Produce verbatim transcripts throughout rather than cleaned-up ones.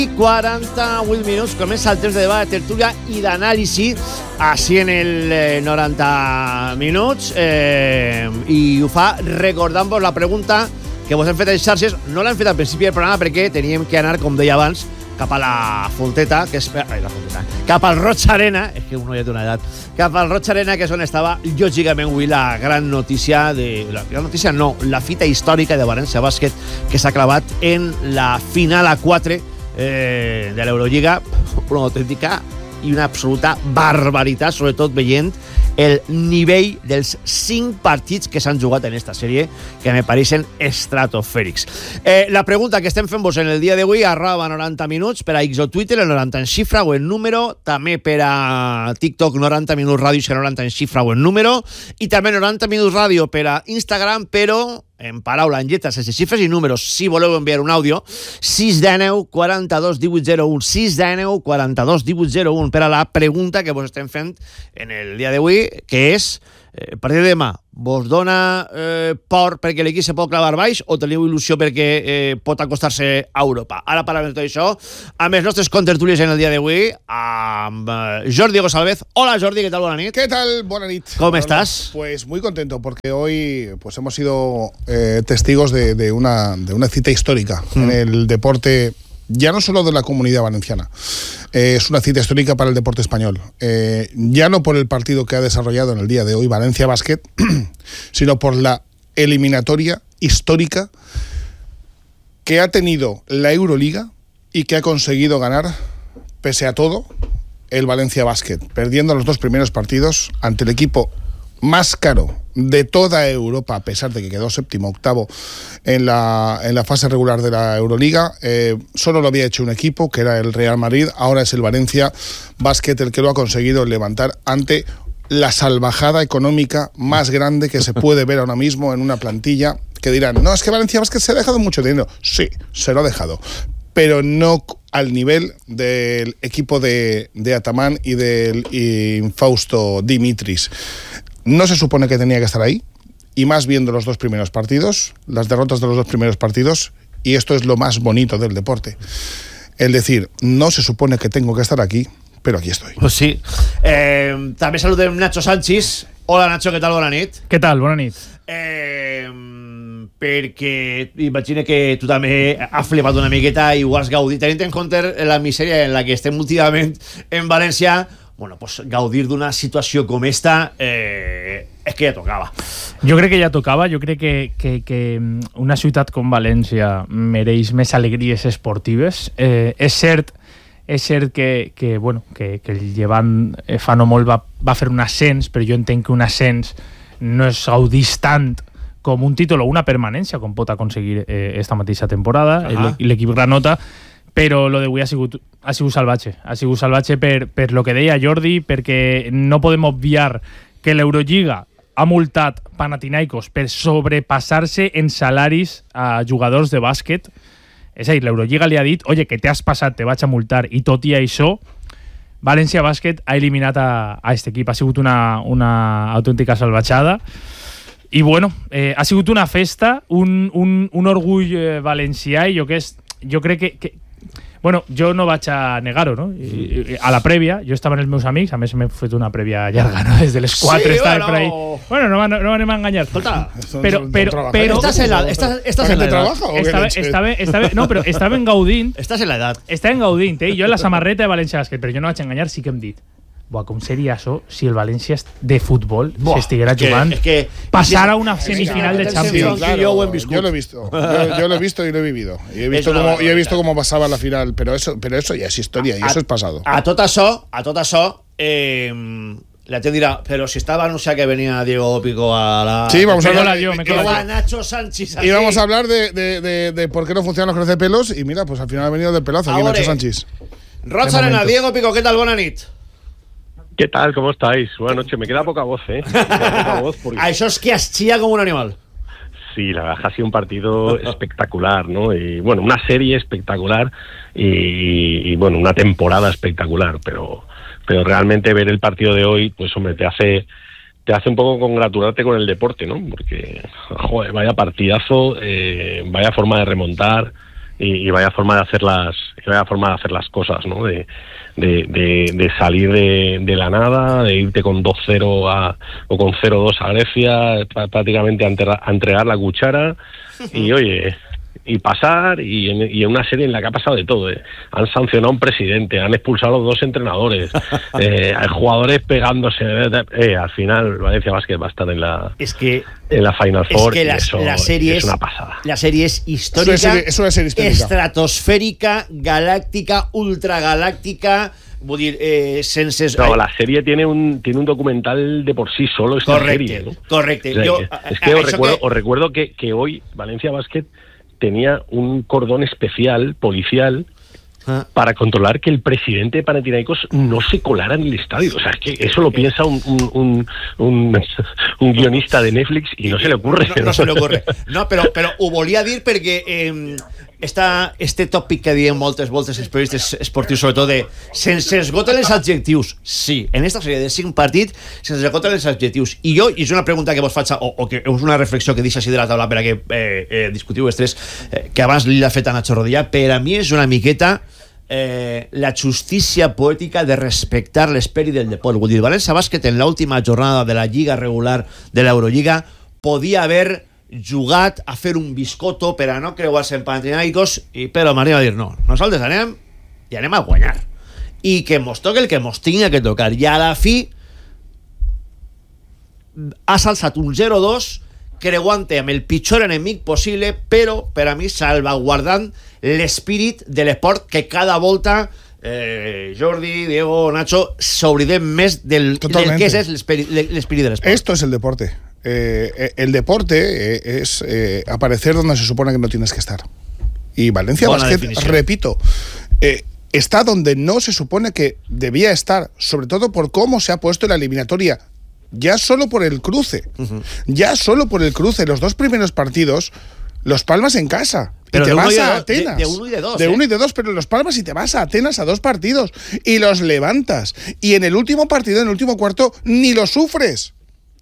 quaranta-vuit minuts, comença el temps de debat, de tertúlia i d'anàlisi així en el eh, noranta minuts eh, i ho fa recordant-vos la pregunta que vos hem fet a les xarxes. No l'hem fet al principi del programa perquè teníem que anar, com deia abans, cap a la Fonteta, que és... Ai, la Fonteta. Cap al Roig Arena, és que uno ja té una edat, cap al Roig Arena, que és on estava, lògicament, avui la gran notícia de... La gran notícia no, la fita històrica de València Bàsquet, que s'ha clavat en la final a quatre eh, de l'Eurolliga, una autèntica i una absoluta barbaritat, sobretot veient el nivell dels cinc partits que s'han jugat en esta sèrie, que me pareixen estratosfèrics. Eh, la pregunta que estem fent-vos en el dia d'avui, arroba noranta minuts, per a X o Twitter, el noranta en xifra o en número, també per a TikTok, noranta minuts ràdio, que noranta en xifra o en número, i també noranta minuts ràdio per a Instagram, però en paraula, en lletres, sense xifres i números. Si voleu enviar un àudio, sis nou quaranta-dos divuit zero un, sis nou quaranta-dos divuit zero un, per a la pregunta que vos estem fent en el dia d'avui, que és, eh, a partir de demà, vos dona eh, por perquè l'equip se pot clavar baix o teniu il·lusió perquè eh, pot acostar-se a Europa? Ara parlem de tot això amb els nostres contertulios en el dia d'avui, amb eh, Jordi González. Hola Jordi, ¿qué tal? Buena nit. ¿Qué tal? Buena nit. ¿Cómo bueno, estás? Pues muy contento porque hoy pues hemos sido eh, testigos de, de, una, de una cita histórica mm. en el deporte, ya no solo de la Comunidad Valenciana, eh, es una cita histórica para el deporte español, eh, ya no por el partido que ha desarrollado en el día de hoy Valencia Bàsquet, sino por la eliminatoria histórica que ha tenido la Euroliga y que ha conseguido ganar, pese a todo, el Valencia Bàsquet, perdiendo los dos primeros partidos ante el equipo más caro de toda Europa, a pesar de que quedó séptimo, octavo en la, en la fase regular de la Euroliga. Eh, solo lo había hecho un equipo, que era el Real Madrid. Ahora es el Valencia Bàsquet el que lo ha conseguido levantar ante la salvajada económica más grande que se puede ver ahora mismo en una plantilla, que dirán, no, es que Valencia Bàsquet se ha dejado mucho dinero. Sí, se lo ha dejado, pero no al nivel del equipo de, de Atamán y del infausto Dimitris. No se supone que tenía que estar ahí, y más viendo los dos primeros partidos, las derrotas de los dos primeros partidos, y esto es lo más bonito del deporte. Es decir, no se supone que tengo que estar aquí, pero aquí estoy. Pues sí. Eh, també saludem Nacho Sánchez. Hola Nacho, què tal? Bona nit. Què tal? Bona nit. Eh, perquè imagina que tu també has flipat una miqueta i ho has gaudit. Tenint en compte la misèria en la que estem últimament en València, bueno, pues gaudir d'una situació com esta eh, és que ja tocava. Jo crec que ja tocava, jo crec que, que, que una ciutat com València mereix més alegries esportives. Eh, és cert, és cert que, que, bueno, que, que el Llevant eh, fa no molt va, va fer un ascens, però jo entenc que un ascens no és gaudís tant com un títol o una permanència, com pot aconseguir eh, esta mateixa temporada, uh-huh. l'equip granota, però lo d'avui ha sigut, ha sigut salvatge. Ha sigut salvatge per, per lo que deia Jordi, perquè no podem obviar que l'Eurolliga ha multat Panathinaikos per sobrepassar-se en salaris a jugadors de bàsquet. És a dir, l'Eurolliga li ha dit, oye, que t'has passat, te vaig a multar, i tot i això, València Bàsquet ha eliminat a, a este equip. Ha sigut una, una autèntica salvatjada. I bueno, eh, ha sigut una festa, un, un, un orgull eh, valencià, i jo, que és, jo crec que, que bueno, jo no vaig a negar-ho, no? I, i, a la prèvia, jo estava amb els meus amics, a més m'he fet una prèvia llarga, no? Des de les quatre sí, estava bueno. per ahí. Bueno, no, no, no anem a enganyar. Escolta, però, però, però... Estàs en la, estàs, estàs en la edat. Trabaja, estava, estava, estava, no, però estaven gaudint. Estàs en la edat. Estaven gaudint, eh? Jo en la samarreta de València Bàsquet, però jo no vaig enganyar, sí que hem dit. Buah, com seria això si el València de futbol s'estiguera jugant, es que, passar a una semifinal de Champions? Sí, claro, yo lo he visto, yo lo he visto, yo, yo lo he visto y lo he vivido. Y he visto cómo, y he visto cómo pasaba la final, pero eso, pero eso ya es historia y a, eso es pasado. A tot això, a tot això, eh, la gente dirá, pero si estaba anunciado que venía Diego Pico a la... Sí, vamos a hablar yo, me quedo a Nacho Sánchez. Y vamos a hablar de, de, de, de por qué no funcionan los crecepelos, y mira, pues al final ha venido del pelazo aquí Nacho Sánchez. Roig Arena, Diego Pico, ¿qué tal? Buena nit. ¿Qué tal? ¿Cómo estáis? Buenas noches. Me queda poca voz, ¿eh? Me queda poca voz porque... A eso es que chilla como un animal. Sí, la verdad ha sido un partido espectacular, ¿no? Y bueno, una serie espectacular y, y bueno, una temporada espectacular, pero, pero realmente ver el partido de hoy, pues hombre, te hace, te hace un poco congratularte con el deporte, ¿no? Porque, joder, vaya partidazo, eh, vaya forma de remontar. y, y vaya forma de hacer las, y vaya forma de hacer las cosas, ¿no? De, de, de, de salir de, de la nada, de irte con dos cero a, o con cero dos a Grecia, prácticamente a, enterrar, a entregar la cuchara, y oye, y pasar, y en, y en una serie en la que ha pasado de todo, ¿eh? Han sancionado a un presidente, han expulsado a los dos entrenadores, eh, hay jugadores pegándose, eh, al final Valencia Basket va a estar en la es que en la Final Four, es que la, eso la serie es es una pasada. La serie es histórica, es una serie, es una serie histórica, estratosfèrica, galàctica, ultragalàctica. Vull dir, eh, sense... No, la serie tiene un tiene un documental de por sí solo, esta correcte, serie, ¿no? Correcte. O sea, Jo, es que os recuerdo, que... os recuerdo que, que hoy Valencia Basket tenía un cordón especial, policial, ah. para controlar que el presidente de Panathinaikos no se colara en el estadio. O sea, es que eso lo piensa un, un, un, un, un guionista de Netflix y no se le ocurre. No, no, no se le ocurre. No, però, però ho volia dir perquè eh, esta, este tòpic que diem moltes voltes els periodistes esportius, sobretot de sense esgoten els adjectius. Sí, en esta sèrie de cinc partits sense esgoten els adjectius. I jo, i és una pregunta que vos faig, o, o que és una reflexió que deixa així de la taula per a que eh, eh, discutiu els tres, eh, que abans l'ha fet a Nacho Rodilla, per a mi és una miqueta Eh, la justícia poètica de respectar l'esperit del deport. Vull dir, València Bàsquet en l'última jornada de la lliga regular de l'Eurolliga podia haver jugat a fer un biscotto per a no creuar-se en Panathinaikos, i però Maria va dir no, nosaltres anem i anem a guanyar i que mos toque el que mos tinga que tocar, i a la fi has alçat un zero dos creuant-te amb el pitjor enemic possible, però per a mi salvaguardant l'espírit de l'esport, que cada volta eh, Jordi, Diego, Nacho s'oblidem més del, del que és l'espírit de l'esport. Esto es el deporte. Eh, el deporte eh, es eh, aparecer donde se supone que no tienes que estar. Y Valencia Basket, repito, eh, está donde no se supone que debía estar, sobre todo por cómo se ha puesto la eliminatoria. Ya solo por el cruce, uh-huh. ya solo por el cruce, los dos primeros partidos, los palmas en casa. Pero y te vas y a de, Atenas. De, de uno y de dos. De ¿eh? uno y de dos, pero los palmas y te vas a Atenas a dos partidos. Y los levantas. Y en el último partido, en el último cuarto, ni lo sufres.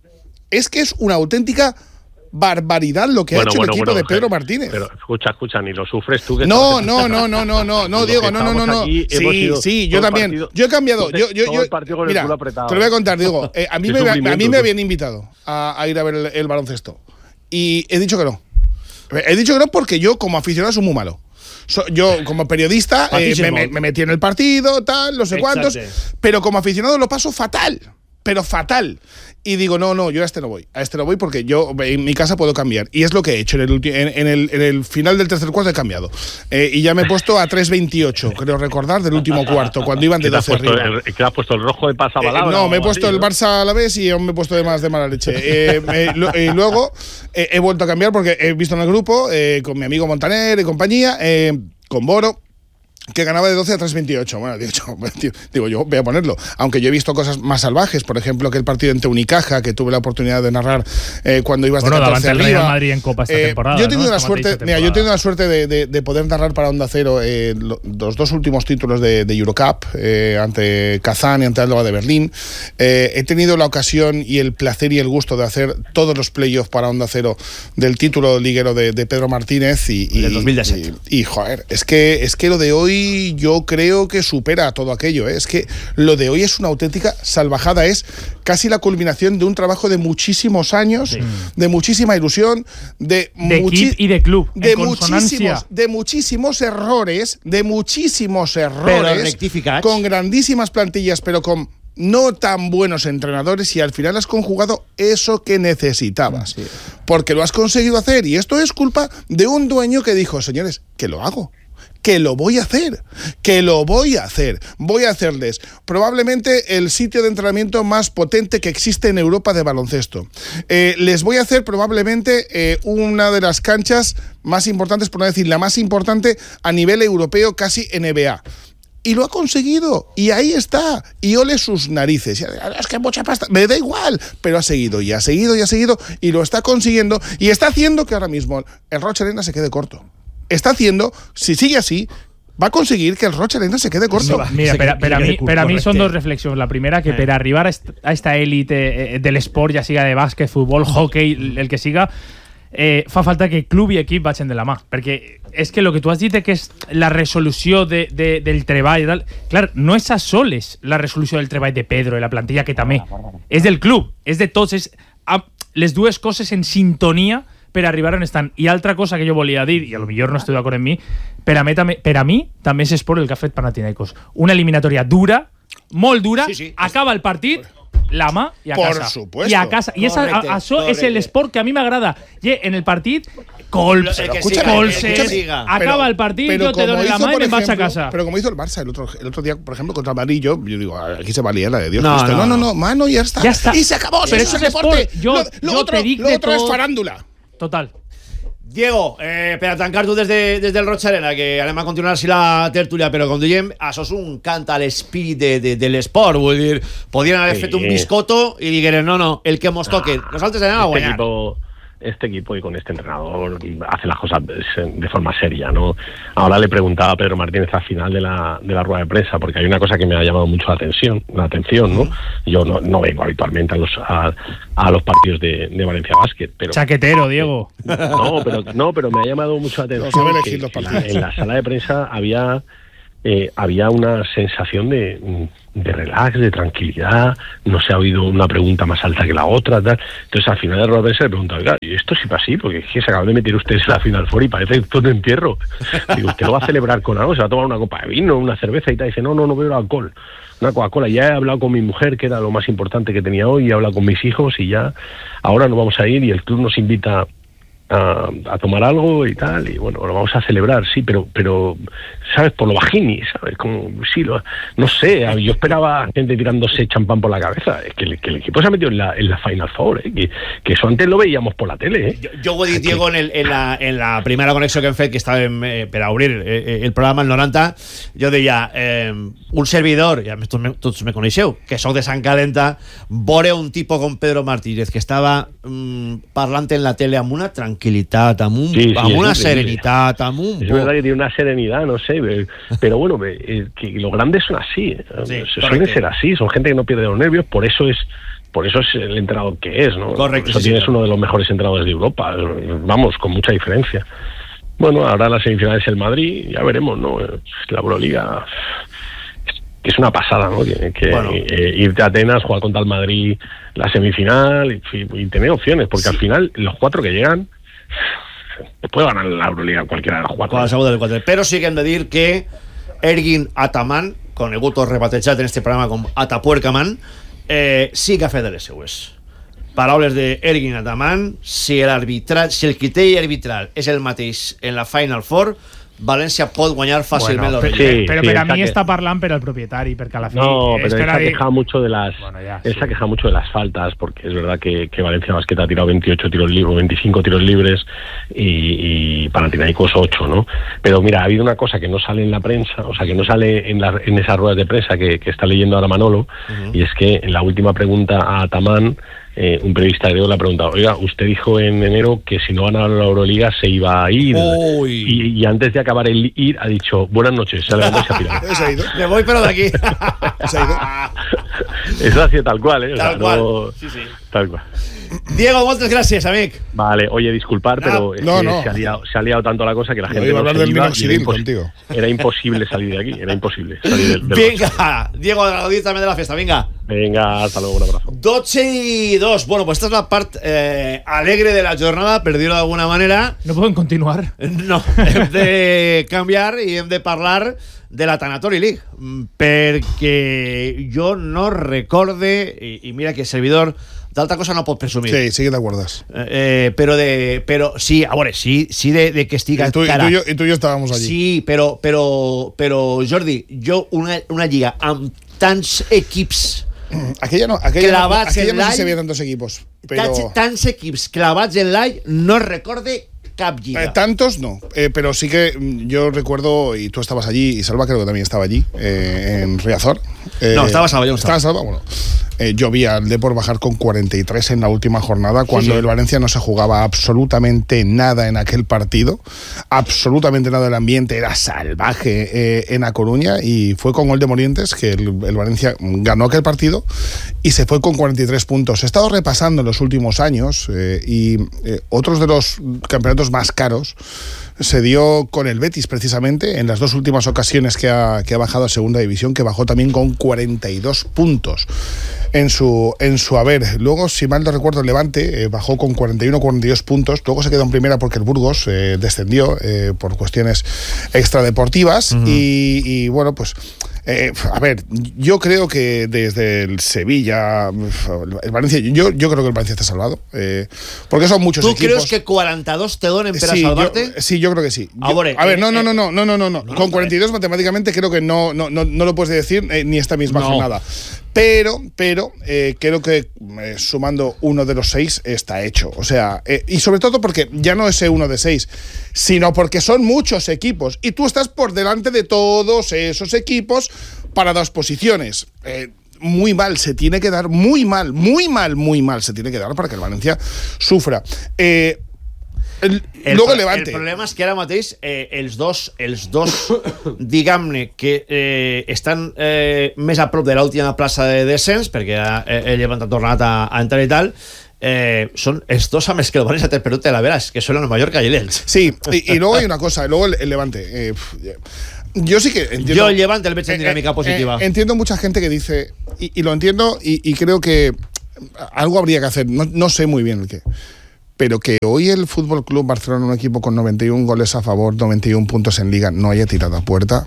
Es que es una auténtica barbaridad lo que bueno, ha hecho bueno, el equipo bueno, de Pedro eh, Martínez. Pero escucha, escucha, ni lo sufres tú. Que no, no, no, no, no, no, no, Diego, no, no, no, no. Sí, sí, yo también. Partido, yo he cambiado. Yo, yo, yo, mira, te lo voy a contar, Diego. Eh, a mí me, a mí me habían invitado a, a ir a ver el, el baloncesto y he dicho que no. He dicho que no porque yo como aficionado soy muy malo. So, yo como periodista eh, me, me, me metí en el partido, tal, no sé Exacte. cuántos, pero como aficionado lo paso fatal. Pero fatal. Y digo, no, no, yo a este no voy. A este no voy porque yo en mi casa puedo cambiar. Y es lo que he hecho. En el, en, en el, en el final del tercer cuarto he cambiado. Eh, y ya me he puesto a tres veintiocho, creo recordar, del último cuarto, cuando iban de doce arriba. El, ¿Qué has puesto? ¿El rojo de pasabalabra? Eh, no, me he puesto así, el Barça a la vez y aún me he puesto de más de mala leche. Eh, eh, lo, y luego eh, he vuelto a cambiar porque he visto en el grupo, eh, con mi amigo Montaner y compañía, eh, con Boro, que ganaba de doce a tres veintiocho. Bueno, digo, digo yo, voy a ponerlo. Aunque yo he visto cosas más salvajes, por ejemplo, que el partido ante Unicaja, que tuve la oportunidad de narrar eh, cuando ibas bueno, de catorce arriba. Real Madrid en Copa esta eh, temporada. Yo he tenido ¿no? la suerte, mira, yo he tenido la suerte de, de, de poder narrar para Onda Cero eh, los dos últimos títulos de, de Eurocup, eh, ante Kazán y ante Alba de Berlín. Eh, he tenido la ocasión y el placer y el gusto de hacer todos los playoffs para Onda Cero del título liguero de, de Pedro Martínez y, y, del dos mil diecisiete. Y, y joder, es que, es que lo de hoy yo creo Creo que supera todo aquello, ¿eh? Es que lo de hoy es una auténtica salvajada, es casi la culminación de un trabajo de muchísimos años, sí. de muchísima ilusión, de, de equipo y de club, de muchísimos, de muchísimos errores, de muchísimos errores, con grandísimas plantillas, pero con no tan buenos entrenadores, y al final has conjugado eso que necesitabas, sí. porque lo has conseguido hacer, y esto es culpa de un dueño que dijo, señores, que lo hago. Que lo voy a hacer, que lo voy a hacer. Voy a hacerles probablemente el sitio de entrenamiento más potente que existe en Europa de baloncesto. Eh, les voy a hacer probablemente eh, una de las canchas más importantes, por no decir la más importante a nivel europeo, casi N B A. Y lo ha conseguido, y ahí está, y ole sus narices. Es que mucha pasta, me da igual, pero ha seguido, y ha seguido, y ha seguido, y lo está consiguiendo, y está haciendo que ahora mismo el Roig Arena se quede corto. Está haciendo, si sigue así, va a conseguir que el Roig Arena se quede corto. No, mira, pero, pero, a mí, pero a mí son dos reflexiones. La primera, que eh. para arribar a esta élite del sport, ya siga de bàsquet, fútbol, hockey, el que siga, eh, fa falta que club i equip vagin de la mà, perquè és que el que tu has dit que és la resolució de, de, del treball i tal, clar, no és a soles la resolució del treball de Pedro i la plantilla, que també és del club, és de tots, és a, les dues coses en sintonia per arribar on estan. I altra cosa que jo volia dir, i a lo millor no estic d'acord amb mi, per a mi també, per a mi, també és esport el que ha fet Panathinaikos. Una eliminatòria dura, molt dura, sí, sí. Acaba el partit, la mà i a Por casa. supuesto. I a casa. I esa, a, això és l'esport que a mi m'agrada. I en el partit, colpes, colses, acaba el partit, yo te doy la mano y me vas a casa. Pero como hizo el Barça el otro, el otro día, por ejemplo, contra el Madrid, yo, yo digo, aquí se valía la de Dios. No, Cristo. no, no, no, no, mano, ya está. Ya está. Y se acabó. Pero eso eso es es deporte. sport. Yo- lo, yo lo otro, te dic lo de otro es tot. farándula. Total. Diego, eh, per a tancar tu des, de, des del Roig Arena, que anem a continuar si la tertúlia, però com diem, això és un cant a l'espírit de, de, de l'esport, vull dir, podien haver Sí. fet un biscotto i digueren, no, no, el que mos toque, nosaltres anem a Este guanyar. equipo, este equipo y con este entrenador hace las cosas de forma seria, ¿no? Ahora le preguntaba a Pedro Martínez al final de la, de la rueda de prensa, porque hay una cosa que me ha llamado mucho la atención, la atención, ¿no? Yo no, no vengo habitualmente a los a, a los partidos de, de Valencia Basket, pero Chaquetero, Diego. no, pero no, pero me ha llamado mucho la atención. sabe que elegir los en, la, partidos. en la sala de prensa había eh, había una sensación de, de relax, de tranquilidad, no se ha oído una pregunta más alta que la otra, tal. Entonces al final de la rueda de prensa le pregunta, oiga, ¿y esto sí para así? Porque es que se acaban de meter ustedes en la Final Four y parece todo de entierro. Digo, ¿usted lo va a celebrar con algo? ¿Se va a tomar una copa de vino, una cerveza y tal? Dice, no, no, no bebo alcohol, una Coca-Cola. Ya he hablado con mi mujer, que era lo más importante que tenía hoy, he hablado con mis hijos y ya, ahora nos vamos a ir y el club nos invita a, a tomar algo y tal, y bueno, lo vamos a celebrar, sí, pero, pero ¿sabes? Por lo bajini, ¿sabes? Como, sí, lo, no sé, yo esperaba gente tirándose champán por la cabeza, es que el, que el equipo se ha metido en la, en la Final Four, ¿eh? que, que eso antes lo veíamos por la tele, ¿eh? Jo, jo ho he dit, Diego, en, el, en, la, en la primera connexió que hem fet, que estàvem eh, per a obrir eh, el programa el noranta, jo deia, eh, un servidor, i a més tots me, tots me coneixeu, que sóc de Sant Calenta, veure un tipus com Pedro Martínez, que estava mm, parlant en la tele amb una tranquil·litat, amb, un, Sí, sí, amb es una increíble. serenitat, amb un... Es verdad que tiene una serenidad, no sé, pero bueno, eh, que los grandes son así, ¿eh? Sí, suelen ser así, son gente que no pierde los nervios, por eso es por eso es el entrenador que es, ¿no? Correcto, Por eso sí, tienes sí, uno de los mejores entrenadores de Europa, vamos, con mucha diferencia. Bueno, ahora la semifinal es el Madrid, ya veremos, ¿no? La Euroliga que es una pasada, ¿no? Que, que Bueno. eh, irte a Atenas, jugar contra el Madrid la semifinal y, y tener opciones, porque Sí. al final los cuatro que llegan puede ganar la Euroliga cualquiera de los cuatro. Qualsevol del quatre. Però sí que hem de dir que Ergin Ataman, conegut o rebatejat en este programa com Atapuercaman, eh, sí que ha fet de les seues. Paraules de Ergin Ataman, si el, si el criteri arbitral és el mateix en la Final Four, València pot guanyar fàcilment Bueno, l'Orella. sí. pero para está mí que- está parlant per al propietari, perquè a la fi... No, és pero per él a se ha dir- quejado mucho de las Bueno, ya, él sí. se ha quejado mucho de las faltas, porque es verdad que, que Valencia Basket ha tirado veintiocho tiros libres, veinticinco tiros libres y, y Panathinaikos ocho, ¿no? Pero mira, ha habido una cosa que no sale en la prensa, o sea, que no sale en, la, en esas ruedas de prensa que, que está leyendo ahora Manolo, Uh-huh. y es que en la última pregunta a Ataman, eh, un periodista griego le ha preguntado, oiga, usted dijo en enero que si no ganaba la Euroliga se iba a ir, Uy. y, y antes de acabar el ir ha dicho, buenas noches, se ha levantado y se ha pirado. Se ha ido. Me voy pero de aquí. Se ha ido. Eso ha sido tal cual, ¿eh? O Tal sea, cual. no- Sí, sí. Tal cual. Diego, moltes gràcies, amic. Vale, oye, disculpar, No, pero es no, que no. Se, ha liado, se ha liado tanto la cosa que la No, gente iba a no hablar se del iba y minoxidil era, impos- contigo. era imposible salir de aquí, era imposible salir del, del Vinga, Diego, gaudir també de la festa, vinga. Venga, hasta luego, un abrazo. dotze i dos. Bueno, pues esta es la part eh, alegre de la jornada, per dir-ho d'alguna manera. No pueden continuar. No, hem de canviar i hem de parlar de la Tanatori League, mm, perquè jo no recorde, i, i mira que el servidor d'altra cosa no pot presumir, Sí, sí que te acuerdas. eh, però de, però sí, a veure, sí, sí de, de que estic Y tú, y, cara. tú y yo, y tú y yo estábamos allí. Sí, però, però, però Jordi, jo una, una lliga amb tants equips, Aquella no, aquella no, Clavats aquella en no sé l'any. si había tantos equipos. Pero, tants, tants equips clavats en l'any, no recorde cap lliga. Eh, tantos no, eh, pero sí que mm, yo recuerdo, y tú estabas allí, y Salva creo que también estaba allí, eh, en Riazor. Eh, No, estaba Salva, yo no estaba. Estaba Salva, bueno. Eh, yo vi al Depor bajar con cuarenta y tres en la última jornada, cuando sí, sí. el Valencia no se jugaba absolutamente nada en aquel partido, absolutamente nada, el ambiente era salvaje eh, en A Coruña, y fue con gol de Morientes que el, el Valencia ganó aquel partido y se fue con cuarenta y tres puntos. He estado repasando en los últimos años eh, y eh, otros de los campeonatos más caros se dio con el Betis, precisamente, en las dos últimas ocasiones que ha, que ha bajado a segunda división, que bajó también con cuarenta y dos puntos en su, en su haber. Luego, si mal no recuerdo, el Levante eh, bajó con cuarenta y uno, cuarenta y dos puntos. Luego se quedó en primera porque el Burgos eh, descendió eh, por cuestiones extradeportivas. Uh-huh. y, y bueno, pues Eh, a ver, yo creo que desde el Sevilla, el Valencia, yo, yo creo que el Valencia está salvado, eh, porque son muchos ¿Tú equipos. ¿Tú crees que cuarenta y dos te donen para sí, salvarte? Yo, sí, yo creo que sí. Yo, Ahora, a ver, eh, no, no, no, no, no, no, no, no. no Con cuarenta y dos matemáticamente creo que no, no, no, no lo puedes decir eh, ni esta misma no. jornada. Pero, pero eh, creo que eh, sumando uno de los seis está hecho. O sea, eh, y sobre todo porque ya no es uno de seis, sino porque son muchos equipos y tú estás por delante de todos esos equipos para dos posiciones. Eh, muy mal se tiene que dar, muy mal, muy mal, muy mal se tiene que dar para que el Valencia sufra. Eh, El, el, luego Levante. El problema és que ara mateix eh, els dos, els dos diguem-ne, que eh, estan eh, més a prop de l'última plaça de descens, perquè eh, el Levante ha tornat a, a entrar i tal, eh, son els dos amb els que el Valencia te perdut la veras, que son el Mallorca y el Elche. Sí, y, y luego hay una cosa, luego el, el Levante. Eh, yo sí que entiendo. Yo el Levante el veig en dinámica eh, positiva. Eh, entiendo mucha gente que dice, y, y lo entiendo, y, y creo que algo habría que hacer, no, no sé muy bien el qué. Pero que hoy el Fútbol Club Barcelona, un equipo con noventa y un goles a favor, noventa y un puntos en Liga, no haya tirado a puerta.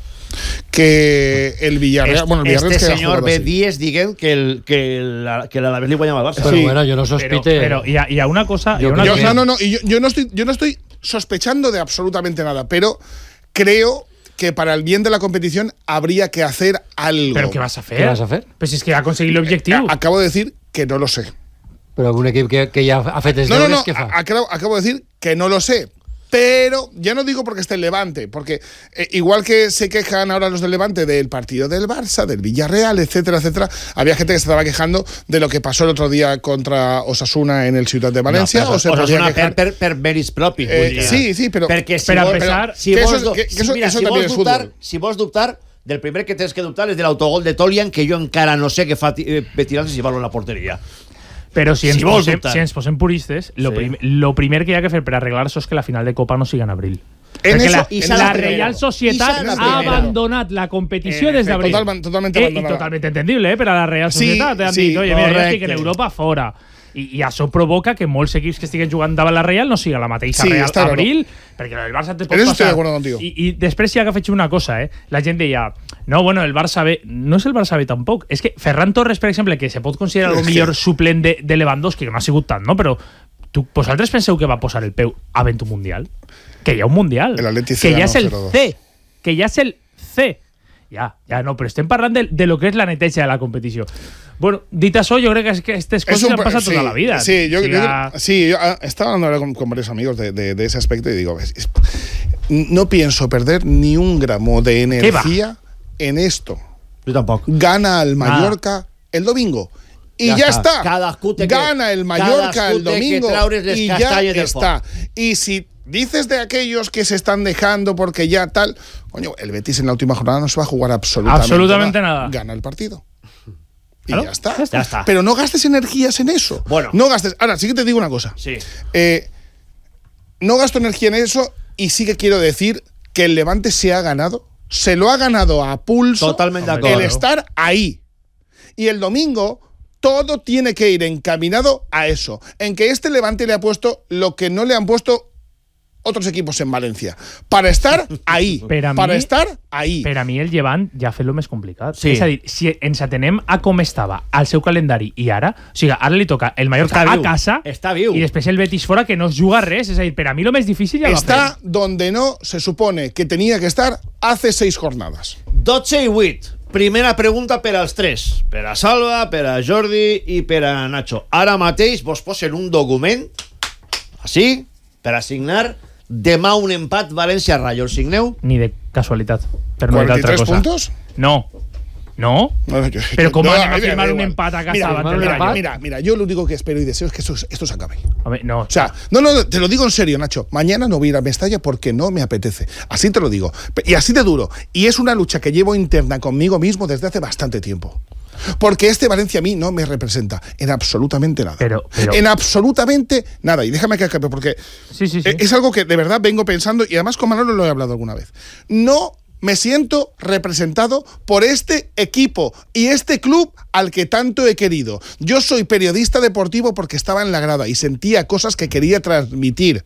Que el Villarreal... Este, bueno, el Villarreal este es que señor ve diez, diguen que el que la, que la Alavés li guanya al Barça. Pero sí, bueno, yo no sospite... Pero, pero y, a, y a una cosa... Yo, y a una yo, cosa... No, no, no, y yo, yo, no estoy, yo no estoy sospechando de absolutamente nada, pero creo que para el bien de la competición habría que hacer algo. ¿Pero qué vas a hacer? ¿Qué vas a hacer? Pues es que ha conseguido el objetivo. Eh, acabo de decir que no lo sé. Pero un equipo que, que ya ha fet els no, no, no, ¿qué fa? Acabo, acabo de decir que no lo sé. Pero ya no digo porque esté el Levante, porque eh, igual que se quejan ahora los del Levante del partido del Barça, del Villarreal, etcétera, etcétera, había gente que se estaba quejando de lo que pasó el otro día contra Osasuna en el Ciutat de Valencia. No, o se Osasuna per, per, per mèrits propis. Eh, sí, sí, però... Perquè si per vols, empezar, si que vols, eso, que, que eso, mira, eso si también vols es dubtar, fútbol. si vols dubtar, del primer que tens que dubtar és de l'autogol de Tolian, que jo encara no sé què fa eh, tirant-se si valor en la porteria. Pero si, si, ens posem, si ens posem puristes, lo, sí. prim, lo primer que hi ha que fer per arreglar això és que la final de Copa no siga en abril. En Perquè eso, la, en la eso Real Societat ha abandonat la competició eh, des d'abril. Totalment, totalmente eh, abandonada. I totalment entendible, eh, per a la Real Societat. Sí, han sí, dit, oye, mira, jo estic en correcte. Europa fora. I, I això provoca que molts equips que estiguen jugant davant la Real no siga la mateixa Sí, Real està claro. abril, perquè el Barça te pot En eso estoy passar. de acuerdo contigo. I, I després sí que faig una cosa, eh? La gent deia, no, bueno, el Barça B... No és el Barça B tampoc. És que Ferran Torres, per exemple, que se pot considerar el millor suplent de, de Lewandowski, que no ha sigut tant, no? Però tu, vosaltres penseu que va posar el peu a un mundial? Que hi ha un mundial. El Atleti que ja és el cero dos. C. Que ja és el C. Ja, ja no, però estem parlant de, de lo que és la neteja de la competició. Bueno, dit això, jo crec que aquestes coses han passat sí, tota la vida. Sí, yo, o sea, yo, sí, yo ah, estaba hablando ahora con, con varios amigos de, de, de ese aspecto y digo, es, es, no pienso perder ni un gramo de energía en esto. Yo tampoco. Gana el Mallorca ah. el domingo. Y ya, ya está. está. Cadascú Gana que, el Mallorca el domingo. Y ya está. Y si dices de aquellos que se están dejando porque ya tal, coño, el Betis en la última jornada no se va a jugar absolutamente, absolutamente nada. nada. Gana el partido. Y ¿Claro? ya, está. ya está. Pero no gastes energías en eso. Bueno. No gastes. Ahora, sí que te digo una cosa. Sí. Eh, no gasto energía en eso y sí que quiero decir que el Levante se ha ganado. Se lo ha ganado a pulso. Totalmente de acuerdo. El estar ahí. Y el domingo todo tiene que ir encaminado a eso. En que este Levante le ha puesto lo que no le han puesto otros equipos en Valencia. Para estar ahí. Per para mi, estar ahí. Per a mi el llevant ja ha fet lo més complicat. Sí. És a dir, si ens atenem a com estava al seu calendari i ara, o sigui, ara li toca el Mallorca Està a viu. casa Està viu. i després el Betis fora que no es juga res. És a dir, per a mi lo més difícil ja Está va fer. donde no se supone que tenía que estar hace seis jornadas. dotze i vuit. Primera pregunta per als tres. Per a Salva, per a Jordi i per a Nacho. Ara mateix vos posen un document, així, per a signar demà un empat València-Rayo. El signeu? Ni de casualitat. Per no dir ¿cuarenta y altra tres cosa. puntos? No. No, No, yo- pero ¿cómo no, van a a mí me firmar da un igual. empate a casa Mira, ante el mira, Rayo? mira, mira, yo lo único que espero y deseo es que esto, esto se acabe. A ver, no. O sea, no, no, te lo digo en serio, Nacho. Mañana no voy a ir a Mestalla porque no me apetece. Así te lo digo. Y así de duro. Y es una lucha que llevo interna conmigo mismo desde hace bastante tiempo. Porque este Valencia a mí no me representa en absolutamente nada. Pero- pero- En absolutamente nada. Y déjame que acabe porque Sí, sí, sí. es algo que de verdad vengo pensando y además con Manolo lo he hablado alguna vez. No me siento representado por este equipo y este club al que tanto he querido. Yo soy periodista deportivo porque estaba en la grada y sentía cosas que quería transmitir.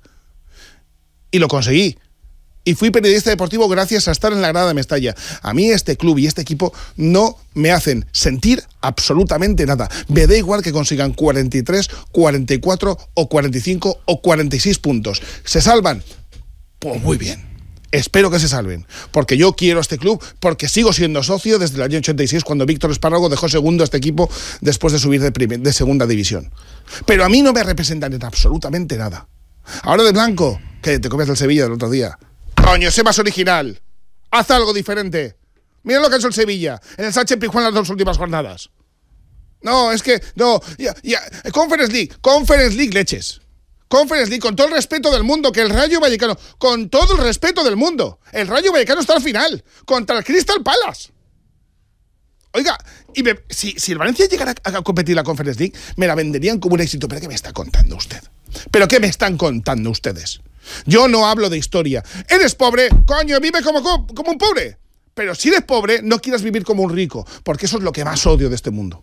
Y lo conseguí. Y fui periodista deportivo gracias a estar en la grada de Mestalla. A mí este club y este equipo no me hacen sentir absolutamente nada. Me da igual que consigan cuarenta y tres, cuarenta y cuatro o cuarenta y cinco o cuarenta y seis puntos. ¿Se salvan? Pues muy bien. Espero que se salven, porque yo quiero este club, porque sigo siendo socio desde el año ochenta y seis, cuando Víctor Espárrago dejó segundo a este equipo después de subir de, primer, de segunda división. Pero a mí no me representan en absolutamente nada. Ahora de blanco, que te copias del Sevilla del otro día. Coño, sé más original. Haz algo diferente. Mira lo que ha hecho el Sevilla en el Sánchez Pizjuán las dos últimas jornadas. No, es que, no, ya, ya, Conference League, Conference League leches. Conference League, con todo el respeto del mundo, que el Rayo Vallecano, con todo el respeto del mundo, el Rayo Vallecano está al final, contra el Crystal Palace. Oiga, y me, si, si el Valencia llegara a, a competir la Conference League, me la venderían como un éxito. ¿Pero qué me está contando usted? ¿Pero qué me están contando ustedes? Yo no hablo de historia. Eres pobre, coño, vive como, como un pobre. Pero si eres pobre, no quieras vivir como un rico, porque eso es lo que más odio de este mundo.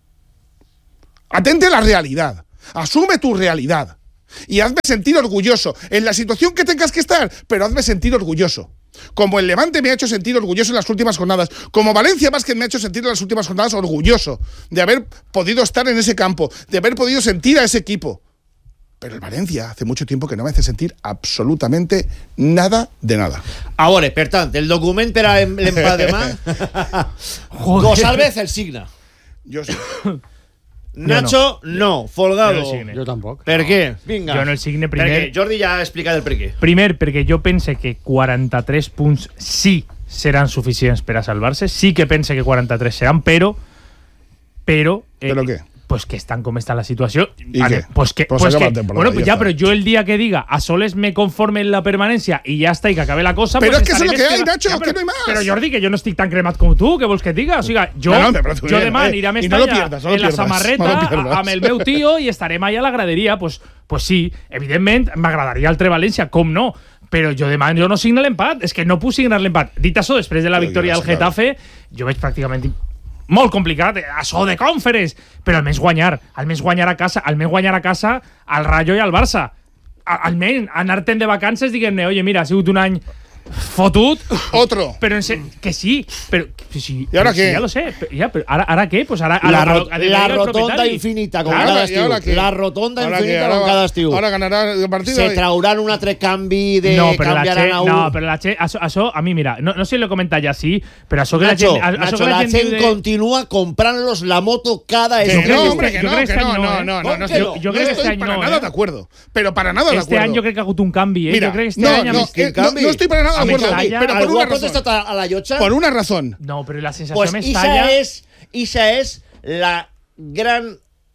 Atente a la realidad, asume tu realidad. Y hazme sentir orgulloso en la situación que tengas que estar, pero hazme sentir orgulloso. Como el Levante me ha hecho sentir orgulloso en las últimas jornadas, como Valencia Basket me ha hecho sentir en las últimas jornadas orgulloso de haber podido estar en ese campo, de haber podido sentir a ese equipo. Pero el Valencia hace mucho tiempo que no me hace sentir absolutamente nada de nada. Ahora, per tant, el document per a l'empat demà, Gonçalves el signa. Yo sí. Nacho, no. Folgado. Jo no el signe. Jo tampoc. Per què? Vinga. Jo no el signe primer. Perquè Jordi ja ha explicat el per què. Primer, perquè jo pense que quaranta-tres punts sí seran suficients per a salvar-se. Sí que pense que quaranta-tres seran, però... Però... Eh, ¿Pero qué? Pues que están como está la situación. ¿Y Vale, qué? Pues que, Pues pues acaba que- la temporada, bueno, pues ya ya, está. pero yo el día que diga a Soles me conforme en la permanencia y ya está y que acabe la cosa. Pero pues es que eso es lo estaré que hay, més Nacho, Ya, que pero- no hay más. Pero Jordi, que yo no estoy tan cremat como tú, que vols que et diga? O sigui, jo, No, no, me parece jo bien, demà eh. aniré a I no Mestalla lo pierdas, no lo en la pierdas, samarreta no lo pierdas. a- amb el meu tio i estarem allà a la graderia. Pues, pues sí, evidentment m'agradaria el tre València, com no? Però jo demà jo no signo l'empat. És que no puc signar l'empat. Dit això, després de la Però victòria ja del s'ha Getafe, jo veig pràcticament molt complicat, això de Conference, però almenys guanyar, almenys guanyar a casa, almenys guanyar a casa al Rayo i al Barça. A- Almenys anar-te'n de vacances diguem-ne, oye, mira, ha sigut un any fotut, Otro. pero en se- que sí, pero que sí, ¿Y ahora pero sí, qué? ya lo sé, pero, ya, pero ahora, ¿ahora qué? Pues ahora a La, lo- a ro lo- a lo- la al rotonda propietari. infinita com Clar, cada ¿y estiu. ahora qué? La rotonda ¿Ahora infinita qué? com Ahora- cada estiu. Ahora ganará el partido. Se trauran un altre canvi de no, però la canviaran Che, a un... no, però la Che, això, això, a mi, mira, no, no sé si lo comenta ja sí, però això que Nacho, la gent... Nacho, això que la gent gent diu de- continua comprant-los la moto cada Que Yo creo no, que hombre, este- que yo no, creo que que no, este no, año, no, ¿eh? no, no, Yo- yo, yo yo creo que estoy este año para no, nada ¿eh? de acuerdo, pero para nada de Este acuerdo. any jo crec que ha hagut un canvi, eh? Mira, jo crec que este no, any... no, amb- eh, no, no estoy para nada de a acuerdo, Mestalla- pero por Algú una ha razón. protestat a, a la llotja? Por una razón. No, però la sensació Pues pues esa Mestalla... es, esa es la gran...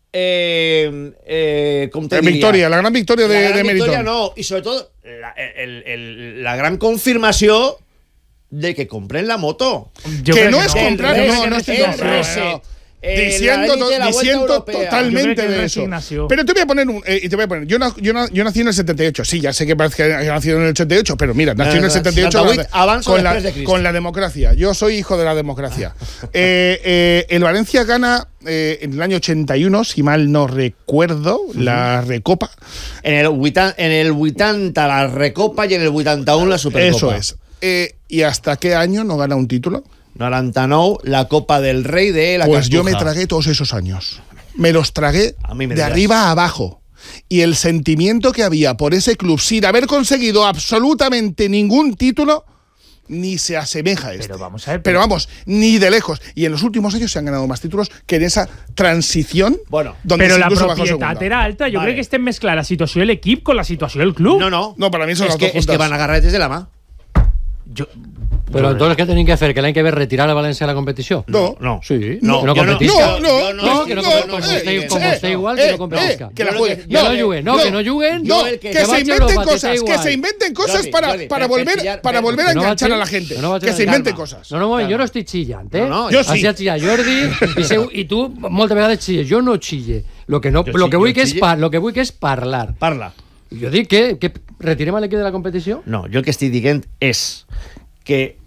Eh, eh, com te Eh, diria? victoria, la gran victoria de, la gran de victoria Meriton. no, y sobre todo la, el, el, la gran confirmació de que compren la moto. Jo que crec no es no. comprar, Jo crec no, que no és estoy el comprando, reset. no. Eh, Diciendo, la élite de la Vuelta diciendo Europea. Yo totalmente creo que es de eso. resignación. Pero te voy a poner un. Eh, y te voy a poner. Yo, na- yo, na- yo nací en el setenta y ocho. Sí, ya sé que parece que he nacido en el ochenta y ocho, pero mira, nací en el Eh, setenta y ocho setenta y ocho, con la- avanzo con, la, después de Cristo. con la democracia. Yo soy hijo de la democracia. eh, eh, el Valencia gana eh, en el año ochenta y uno, si mal no recuerdo, la Recopa. En el, vuitanta, en el vuitanta la Recopa y en el vuitanta uno la Supercopa. Eso es. Eh, ¿Y hasta qué año no gana un título? noranta nou, la Copa del Rey de la Pues yo me Cartuja. tragué todos esos años. Me los tragué A mí me de dirás. arriba a abajo. Y el sentimiento que había por ese club sin haber conseguido absolutamente ningún título ni se asemeja a este. Pero vamos a ver, Pero pero- vamos, ni de lejos. Y en los últimos años se han ganado más títulos que en esa transición Bueno, donde Però se la incluso bajó propietat segunda. era alta. Jo Vale. crec que estem mesclant la situació de l'equip con la situació del club. No, no. No, para mí son es las que, dos es que juntas. van agarrados de la mano. Jo, Però entonces què tenim que fer? Que l'any que ve retirar el València de la competició? No. No. Sí. No, que no jo no- competisca. No, no, Jo No, que no, no, com no, vostè, eh, com eh, vostè igual, eh, que no competesca. eh, que la Yo juegue. creo que no juguen, no, que no juguen. No, Yo el que- que, que se vaya a inventen Europa, que cosas, te que igual. se inventen cosas Jordi, para, Jordi, para per- volver, per chillar, para per- volver a Que no enganchar vaig- a la gente. que no vaig Que a- se inventen calma. cosas. No, no, moment, jo no estic xillant, eh? No, no, jo sí. Així et xilla Jordi i, se, i tu moltes vegades xilles. Jo no xille. Lo que, no, Jo lo que xillo, vull que és xille. par, lo que vull que és parlar. Parla. I jo dic que, que retirem l'equip de la competició? No, jo el que estic dient és que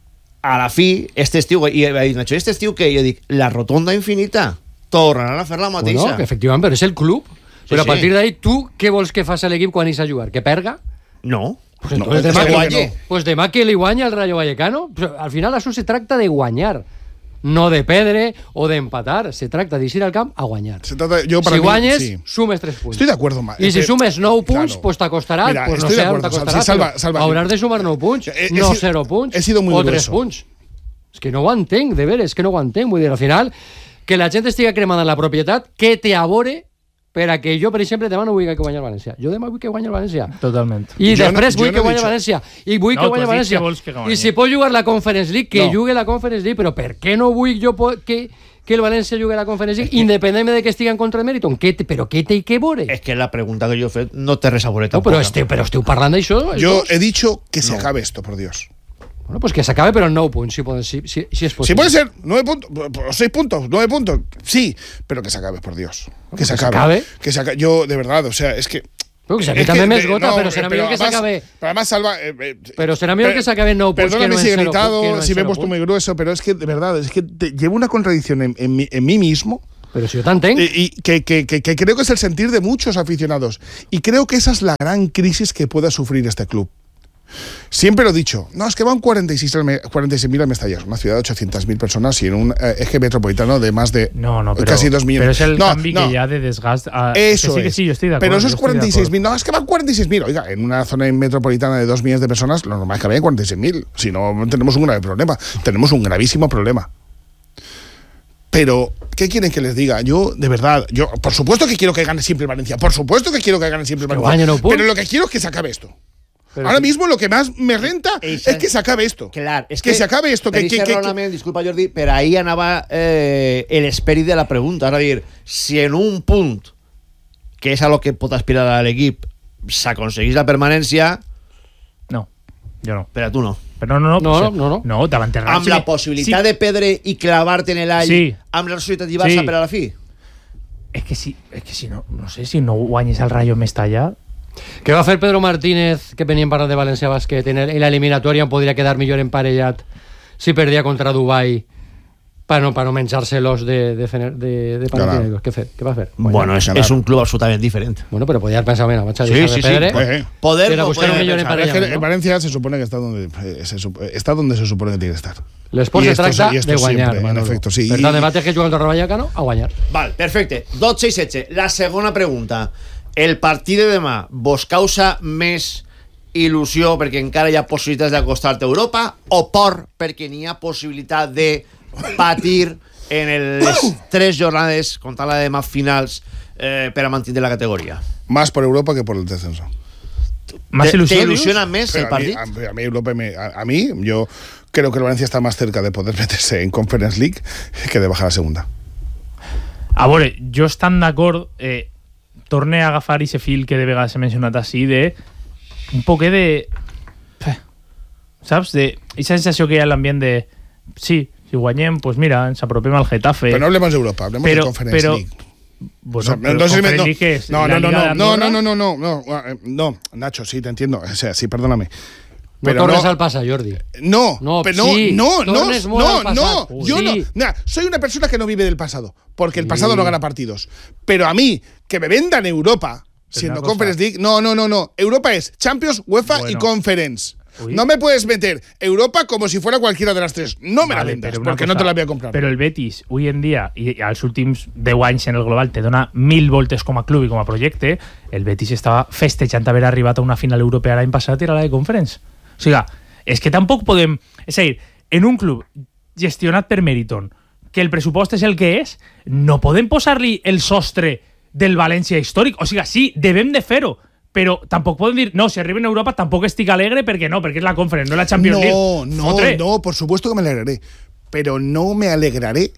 a la fi, este estiu, i he dit Nacho, este estiu que jo dic, la rotonda infinita, tornaran a fer la mateixa. Bueno, que efectivament, però és el club. Sí, Però a sí. partir d'ahí, tu què vols que faci l'equip quan ix a jugar? Que perga? No. Pues No, entonces és demà, que que, guanye. pues demà que li guanya el Rayo Vallecano. Pues al final això se tracta de guanyar, no de perdre o d'empatar. Se tracta d'eixir al camp a guanyar. Se trata, yo para Si mí, guanyes, sí. sumes tres punts. Estoy de acuerdo, ma- I si eh, sumes nou punts, claro. pues t'acostarà, Mira, pues no estoy de sé on acuerdo, t'acostarà, sí, Salva, però Salva. hauràs de sumar nou punts, He- he no sido- zero punts, he sido muy o tres grueso. punts. És que no ho entenc, de veres, que no ho entenc. Vull dir, al final, que la gent estiga cremada en la propietat, que té a veure per a que jo, per exemple, demà no vull que guanyi el València. Jo demà vull que guanyi el València. Totalment. I Jo no- després jo vull no que he guanyi el dicho- València. I vull No, que tu guanyi el has dit que València. vols que guanyi. I si pot jugar la Conference League, que No. jugui la Conference League, però per què no vull jo po- que, que el València jugui la Conference League, independentment de que estigui en contra de Meriton? Què té, però què té que veure? És que la pregunta que jo he fet no té res a veure No, tampoc. però, esteu, però esteu parlant d'això? Yo Estos? he dicho que se acabe esto, por Dios. Bueno, pues que s'acabe, però en nou punts, si, poden, si, si, si és possible. Si puede ser nueve puntos, o seis puntos, nueve puntos, sí, pero que se acabe, por Dios. Que se que se acabe. acabe. Que se acabe. Yo, de verdad, o sea, es que. Bueno, que si a mi es també que, m'esgota, no, però serà millor que además- s'acabe. Pero además, Salva. eh, eh, Pero será mejor que se acabe en no punts Perdóname que no si en he cero gritado, pu- que no en si me he cero puesto punts. muy grueso, pero es que, de verdad, es que te- llevo una contradicción en, en mí, en mí mismo. Però si jo t'entenc. Y, y que, que, que, que creo que es el sentir de muchos aficionados. Y creo que esa es la gran crisis que pueda sufrir este club. Siempre lo he dicho, no, es que van cuarenta y seis mil al Mestalla, una ciudad de ochocientas mil personas y en un eh, eje metropolitano de más de No, no, però, casi dos millones. però és el no, canvi no, que hi ha de desgast. A, Eso que sí, que es. sí, yo estoy de acuerdo. Pero esos yo estoy de cuarenta y seis mil, acuerdo. no, es que van cuarenta y seis mil. Oiga, en una zona metropolitana de dos millones de personas, lo normal es que vayan cuarenta y seis mil. Si no, tenemos un grave problema. Tenemos un gravísimo problema. Pero, ¿qué quieren que les diga? Yo, de verdad, yo, por supuesto que quiero que gane siempre el Valencia. Por supuesto que quiero que gane siempre el Que Valencia. guanyen un punt. Pero lo que quiero es que se acabe esto. Pero Ahora si- mismo lo que más me renta Eixa- es que se acabe esto. Clar, és que, se acabe esto. per Que, que, eixe que, que- raonament, disculpa Jordi, per ahí anava eh, el esperit de la pregunta. És a dir, si en un punt, que és a lo que pot aspirar a l'equip, s'aconseguís la permanència, No, jo no. per a tu no. Però no, no, No, pues, no, no. No, davant el Amb la possibilitat de perdre i clavar-te en l'all, Sí. amb la societat i Barça Sí. per a la fi. És que si, és que si no, no sé, si no guanyes el Rayo Mestalla, Què va fer Pedro Martínez, que venien parlant de València Bàsquet, en, el, en la eliminatòria on podria quedar millor emparellat si perdia contra Dubai per no, pa no menjar-se-los de, de, de, de, de Panathinaikos? Què, fer? Què va fer? Bueno, és, ganar. és un club absolutament diferent. Bueno, però podia haver pensat, mira, vaig a Sí, deixar sí, de sí. perdre. Eh, eh. Poder, Era no buscar un poder millor pensar. Es que emparellament, el no? Valencia se supone que está donde, eh, se sup- está donde se supone que tiene que estar. L'esport I se esto- tracta y esto de guanyar, siempre, en Manolo. efecto, sí. Per I- tant, el bate que juga contra el Vallecano, a guanyar. Val, perfecte. dotze i setze. La segona pregunta. El partit de demà vos causa més il·lusió perquè encara hi ha possibilitats d'acostar-te a Europa o por perquè n'hi ha possibilitat de patir en el- les tres jornades, comptant la de demà finals, eh, per a mantenir la categoria? Más por Europa que por el descenso. más ¿Te, ilusión. ¿Te ilusiona més Pero el a, mí, partit? a, a mí Europa me- a- a mí, yo creo que el Valencia está más cerca de poder meterse en Conference League que de bajar a segunda. A veure, jo estant d'acord, eh, torne a agafar ese fil que de vegades he mencionat així, de un poquet de... eh, saps? De esa sensació que hi ha en l'ambient de... Sí, si guanyem, pues mira, ens apropem al Getafe. Pero no hablemos de Europa, hablemos Pero- de Conference pero- League. Bueno, O sea, pero entonces me- Conference no, League es no, la no, no, Liga de no, no, Andorra. no, no, no, no, no, no, Nacho, sí, te entiendo. O sea, sí, perdóname. No Pero tornes no, al passat, Jordi. no, No, pero no, sí, no, no, tornes molt no, al no, pasado. yo Sí. no, mira, soy una persona que no vive del pasado, porque el Sí. pasado no gana partidos. Pero a mí, que me vendan Europa, siendo cosa. Conference League, no, no, no, no. Europa es Champions, UEFA y Bueno. Conference. Uy. No me puedes meter Europa como si fuera cualquiera de las tres. No me la Vale, vendas, però una porque cosa, no te la voy a comprar. Però el Betis, avui en dia, i als últims deu anys en el global, te dona mil voltes com a club i com a projecte. El Betis estava festejant haver arribat a una final europea l'any passat i era la de Conference. O sigui, és que tampoc podem... És a dir, en un club gestionat per Meriton, que el pressupost és el que és, no podem posar-li el sostre del València històric. O sigui, sí, devem de fer-ho, però tampoc poden dir, no, si arriben a Europa tampoc estic alegre perquè no, perquè és la Conference, no la Champions League. No, no, Fotre. no, por supuesto que me alegraré, pero no me alegraré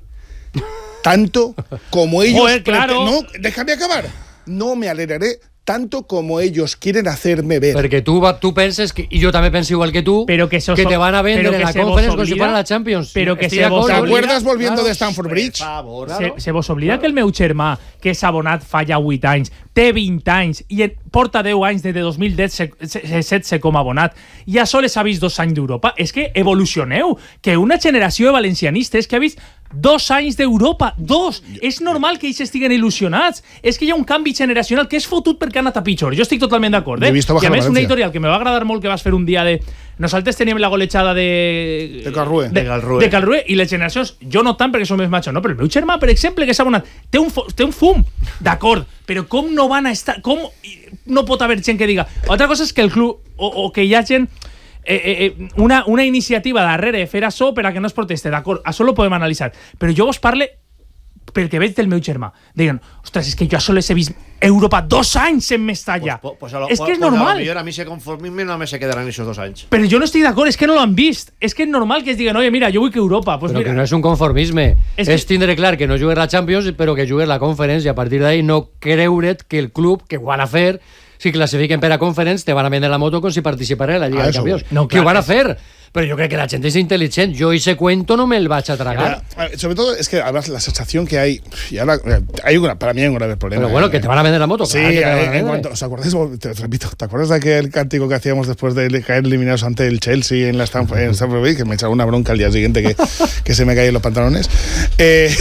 tanto como ellos... Joder, claro. No, déjame acabar. No me alegraré tanto como ellos quieren hacerme ver. Perquè tu, va- tu penses, que, i jo també penso igual que tu, Pero que se os- que te van a vender pero en que la se vos Conference como si obliga- fuera la Champions. pero que Estic se vos ¿Te d'acord. obliga- acuerdas volviendo Claro. de Stamford Bridge? Se, se vos oblida que el meu germà, que és abonat fa ja vuit anys, té vint anys i en, porta deu anys des de dos mil setze com a abonat i a soles ha vist dos anys d'Europa? És que evolucioneu, que una generació de valencianistes que ha vist dos anys d'Europa, dos! És normal que ells estiguen il·lusionats. És que hi ha un canvi generacional que és fotut perquè ha anat a pitjor. Jo estic totalment d'acord, eh? He visto I bajar a més, València. una editorial que me va agradar molt que vas fer un dia de... Nosaltres teníem la golejada de... De Calrue. De, De Calrue. de Calrue i les generacions, jo no tant perquè som més macho, no? Però el meu germà, per exemple, que s'ha abonat, té un, fo- té un fum, d'acord, però com no van a estar... Com no pot haver gent que diga... Altra cosa és que el club, o, o que hi ha gent... Eh, eh, una, una iniciativa darrere de fer això per a que no es proteste, d'acord, això ho podem analitzar, però jo vos parle perquè veig del meu germà. Deien, ostres, és que jo a soles he vist Europa dos anys en Mestalla. Pues, pues, a lo, és que és pues, normal. A lo millor a mi ese conformisme no me se quedarán esos dos anys. Però jo no estic d'acord, és que no l'han vist. És que és normal que es diguen, oye, mira, jo vull que Europa... Pues Però mira, que no és un conformisme. És És, que- tindre clar que no jugues la Champions, però que jugues la Conference, i a partir d'ahí no creure't que el club, que ho van a fer, si classifiquen per a Conference, te van a vendre la moto com si participaran en la Lliga Ah, de eso Campions. voy. No, que ho clar, van a és- fer. Però jo crec que la gent és intel·ligent. Jo ese cuento no me lo vaig a tragar. Eh, Sobre todo es que además la sensación que hay, y ahora, eh, hay una, para mí hay un grave problema. Pero bueno, eh. que te van a vender la moto. Sí, claro que te la van a en, en vender. cuanto, ¿os acordáis? Te repito, ¿te acuerdas de aquel cántico que hacíamos después de caer eliminados ante el Chelsea en la Stamford, en Stamford Bridge, que me echaba una bronca al día siguiente que, que se me caían los pantalones? Eh,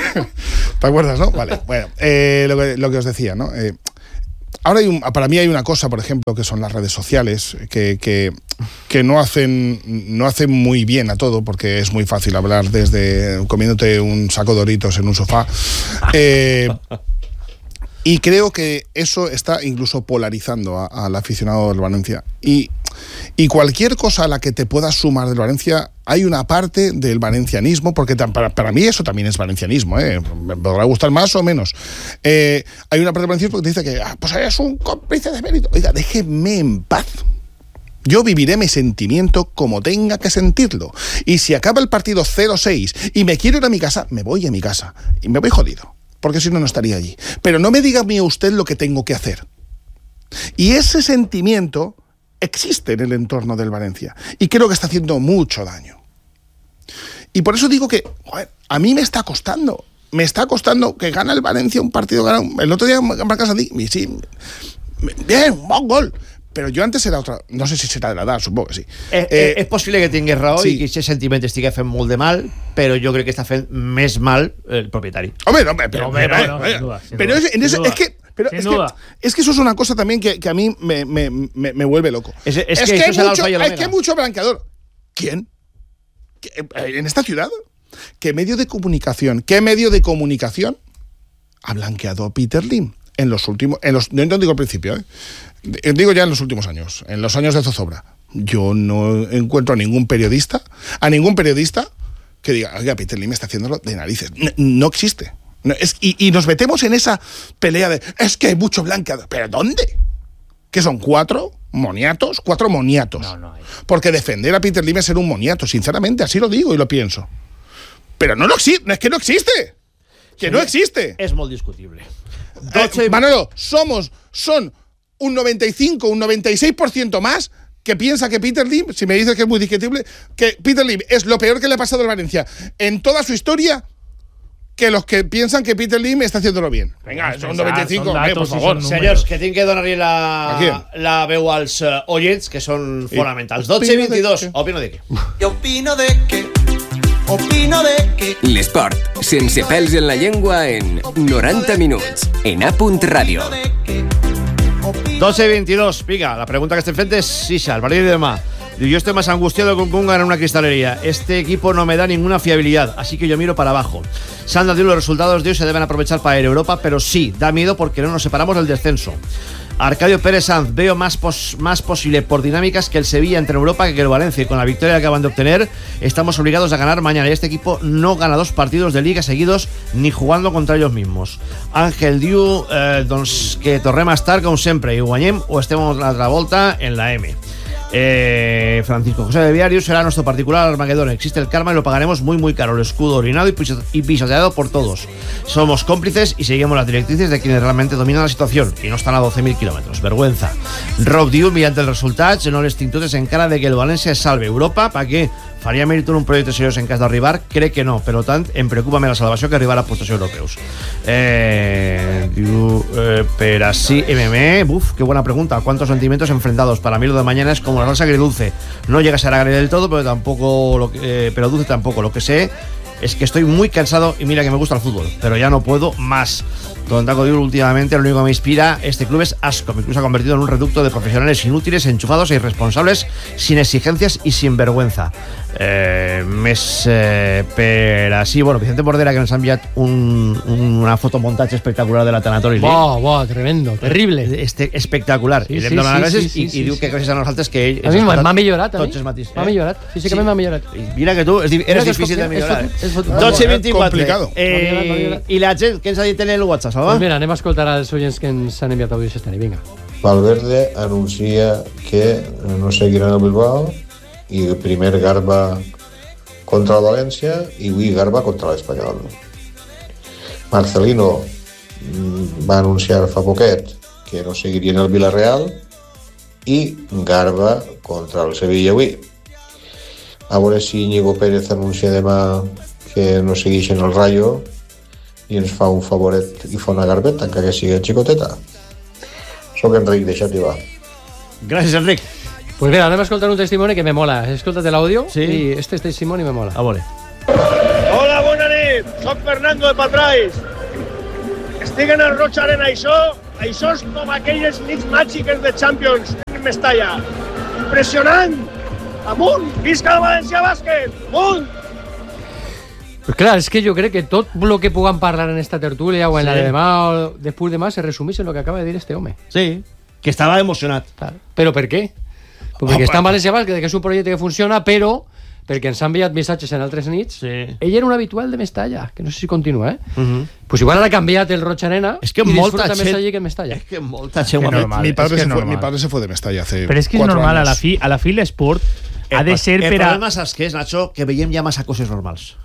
¿Te acuerdas, no? Vale, bueno, eh, lo, que, lo que os decía, ¿no? Eh, Ahora hay un, para mí hay una cosa, por ejemplo, que son las redes sociales, que, que, que no hacen no hacen muy bien a todo, porque es muy fácil hablar desde comiéndote un saco de Doritos en un sofá. Eh, y creo que eso está incluso polarizando a- al aficionado del Valencia. Y, y cualquier cosa a la que te puedas sumar del Valencia, hay una parte del valencianismo, porque tam- para, para mí eso también es valencianismo, ¿eh? Me podrá gustar más o menos. Eh, hay una parte del valencianismo que te dice que ah, pues eres un cómplice de mérito. Oiga, déjeme en paz. Yo viviré mi sentimiento como tenga que sentirlo. Y si acaba el partido cero seis y me quiero ir a mi casa, me voy a mi casa. Y me voy jodido, porque si no, no estaría allí. Pero no me diga a mí usted lo que tengo que hacer. Y ese sentimiento existe en el entorno del Valencia. Y creo que está haciendo mucho daño. Y por eso digo que, joder, a mí me está costando. Me está costando que gana el Valencia un partido. Gana un, el otro día marcas a ti. Y sí, bien, un bon gol. Pero yo antes era otra. No sé si será de la edad, supongo que sí. Eh, Eh, eh, és possible que tingués raó sí. i que aquest sentiment estigui fent molt de mal, però jo crec que està fent més mal el propietari. Hombre, hombre, pero, Hombre, pero, no, no, eh, sin duda, sin pero duda, es, en sin eso- duda. es que, pero Sin es, duda. que, es que eso es una cosa también que, que a mí me, me, me, me vuelve loco. Es- es que que, eso hay es el mucho, alfa y el hay omega. que mucho blanqueador. ¿Quién? ¿Qué- eh, ¿En esta ciudad? ¿Qué medio de comunicación? ¿Qué medio de comunicación ha blanqueado a Peter Lim en los últimos, en los, no digo al principio, ¿eh? Digo ya en los últimos años, en los años de zozobra? Yo no encuentro a ningún periodista, a ningún periodista que diga, oiga, Peter Lim está haciéndolo de narices. No, no existe. No, es, y, y nos metemos en esa pelea de, es que hay mucho blanqueador. ¿Pero dónde? ¿Qué son? ¿Cuatro moniatos? Cuatro moniatos. No, no hay. Porque defender a Peter Lim es ser un moniato, sinceramente, así lo digo y lo pienso. Pero no lo existe, es que no existe. Que no existe. És molt discutible. Eh, Manolo, somos, son un noventa y cinco, un noventa y seis por ciento más que piensa que Peter Lim, si me dices que es muy discutible, que Peter Lim es lo peor que le ha pasado al Valencia en toda su historia, que los que piensan que Peter Lim está haciéndolo bien. Venga, son noventa y cinco, Son hombre, por datos y favor. son Senyors, que tinc que donar-li A la, quién? la veu als uh, oients, que són fonamentals. dotze i vint-i-dos. Opino de què? Yo opino de que, opino de que. L'esport, sense pèls en la llengua en noranta minuts, en A punt Ràdio. dotze i vint-i-dos. Vinga, la pregunta que estem fent és Sisha, el partit de demà. Diu, yo estoy más angustiado con Kunga en una cristalería. Este equipo no me da ninguna fiabilidad, así que yo miro para abajo. Sandra dice, los resultados de hoy se deben aprovechar para ir a Europa, pero sí, da miedo porque no nos separamos del descenso. Arcadio Pérez Sanz, veo más, pos, más posible por dinámicas que el Sevilla entre Europa que el Valencia, y con la victoria que acaban de obtener estamos obligados a ganar mañana, y este equipo no gana dos partidos de Liga seguidos ni jugando contra ellos mismos. Ángel Diu, eh, doncs que tornem a estar com sempre i guanyem o estem a l'altra volta en la M. Eh, Francisco José de Viarius, será nuestro particular Armagedón. Existe el karma y lo pagaremos muy muy caro. El escudo orinado y pisoteado por todos. Somos cómplices y seguimos las directrices de quienes realmente dominan la situación y no están a doce mil kilómetros. Vergüenza. Rob Diu, mediante el resultat, no les tintotes en cara de que el València es salve. Europa, ¿para qué? Faria mèrit en un projecte seriós en cas d'arribar? Crec que no, per tant, em preocupa més la salvació que arribar a puestos europeus. Eh, diu, eh, per así, M M E, uf, qué buena pregunta. ¿Cuántos sentimientos enfrentados? Para mí lo de mañana es como la salsa agridulce. No llega a ser agria del todo, pero tampoco, lo que, eh, pero dulce tampoco. Lo que sé es que estoy muy cansado y mira que me gusta el fútbol, pero ya no puedo más. Don Taco Diur, últimamente lo único que me inspira este club es asco. Mi club se ha convertido en un reducto de profesionales inútiles, enchufados e irresponsables, sin exigencias y sin vergüenza. Eh, més eh, per així, bueno, Vicente Bordera, que ens ha enviat un, una fotomontatge espectacular de la Tanatori League. Bo, bo, tremendo, terrible. Este, espectacular. Sí, I l'hem sí, donat sí, gràcies sí, sí, i, sí, i diu sí. que gràcies a nosaltres que ell... A mi m'ha millorat, a mi. Tots els matins. M'ha millorat, físicament Sí. m'ha millorat. Mira que tu eres Mira que és difícil de fot- millorar. és fot- és fot- dotze vint-i-quatre. Complicado. Eh, I la gent, què ens ha dit en el WhatsApp, Salva? Pues mira, anem a escoltar als oients que ens han enviat avui aquesta nit, vinga. Valverde anuncia que no seguirá en el Bilbao y el primer Garba contra el Valencia y avui Garba contra l'Espanyol. Marcelino mm, va anunciar fa poquet que no seguiria en el Villarreal i Garba contra el Sevilla avui. A veure si Íñigo Pérez anuncia demà que no segueix en el Rayo i ens fa un favoret i fa una garbeta, encara que sigui xicoteta. Soc Enric, deixa't-hi va. Gràcies, Enric. Pues mira, anem a escoltar un testimoni que me mola. Escolta't l'àudio Sí. i este testimoni me mola. A veure. Hola, bona nit. Soc Fernando de Patrais. Estic en el Roig Arena. Això, això és com aquelles nits màgiques de Champions en Mestalla. Impressionant. Amunt. Visca el València Bàsquet. Amunt. Pues clar, és que jo crec que tot el que puguem parlar en esta tertúlia o en Sí. la de demà o després de demà se resumís en lo que acaba de dir este home. Sí, que estava emocionat. Claro. Però per què? Pues perquè està en València Bàsquet, que és un projecte que funciona, però perquè ens han enviat missatges en altres nits. Sí. Ell era un habitual de Mestalla, que no sé si continua, eh? Uh -huh. Pues igual ara ha canviat el Roig Arena És que i molta disfruta més gent- allí que en Mestalla. És que molta gent... Que ho ha fet. normal. Mi es padre, que se es fue, normal. mi padre se fue de Mestalla hace Però és que és cuatro normal, a años. la fi, a la fi l'esport ha de El- ser el per a... problema, saps què és, Nacho? Que veiem ja massa coses normals.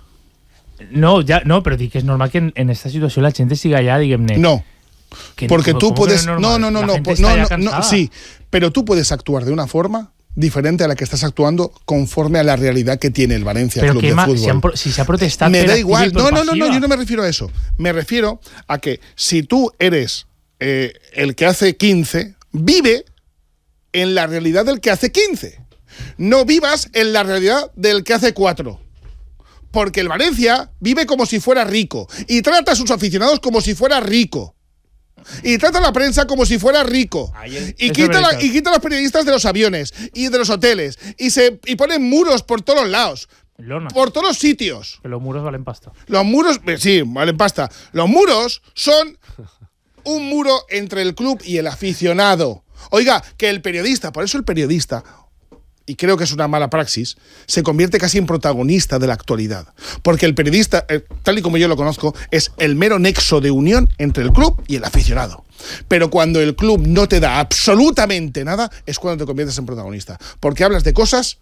No, ja, no, però dic que és normal que en, en esta situació la gent siga allà, diguem-ne... No, que- porque tú ¿cómo que puedes... es No, normal? no, no, La no, gente no, está ya no, no, cansada. sí, pero tú puedes actuar de una forma diferente a la que estás actuando conforme a la realidad que tiene el Valencia Pero Club que de ma- Fútbol. si, han pro- si se ha protestado... Me per da activa igual. y por No, no, no, no, pasiva. yo no me refiero a eso. Me refiero a que si tú eres eh, el que hace quince, vive en la realidad del que hace quince. No vivas en la realidad del que hace cuatro. Porque el Valencia vive como si fuera rico y trata a sus aficionados como si fuera rico. Y trata a la prensa como si fuera rico. Y Eso quita, es la- verdad. y quita a los periodistas de los aviones y de los hoteles. Y, se, y ponen muros por todos los lados. Lona, Por todos los sitios. que los muros valen pasta. Los muros, eh, sí, valen pasta. Los muros son un muro entre el club y el aficionado. Oiga, que el periodista, por eso el periodista, y creo que es una mala praxis, se convierte casi en protagonista de la actualidad. Porque el periodista, eh, tal y como yo lo conozco, es el mero nexo de unión entre el club y el aficionado. Pero cuando el club no te da absolutamente nada, es cuando te conviertes en protagonista. Porque hablas de cosas,